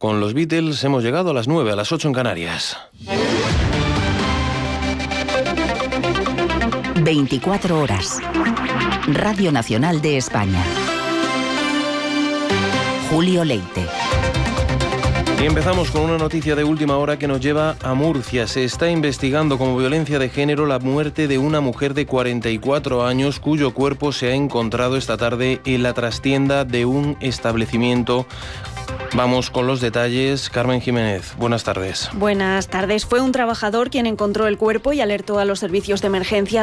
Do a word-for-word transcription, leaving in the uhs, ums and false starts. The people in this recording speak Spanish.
Con los Beatles hemos llegado a las nueve, a las ocho en Canarias. veinticuatro horas. Radio Nacional de España. Julio Leite. Y empezamos con una noticia de última hora que nos lleva a Murcia. Se está investigando como violencia de género la muerte de una mujer de cuarenta y cuatro años cuyo cuerpo se ha encontrado esta tarde en la trastienda de un establecimiento. Vamos con los detalles. Carmen Jiménez, buenas tardes. Buenas tardes. Fue un trabajador quien encontró el cuerpo y alertó a los servicios de emergencia.